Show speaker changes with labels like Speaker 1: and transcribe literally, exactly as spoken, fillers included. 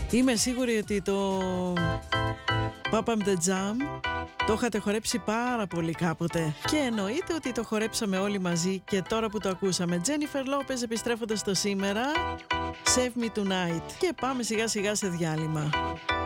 Speaker 1: Είμαι σίγουρη ότι το Pop Up The Jam το είχατε χορέψει πάρα πολύ κάποτε. Και εννοείται ότι το χορέψαμε όλοι μαζί και τώρα που το ακούσαμε. Jennifer Lopez επιστρέφοντας στο σήμερα, Save Me Tonight. Και πάμε σιγά σιγά σε διάλειμμα.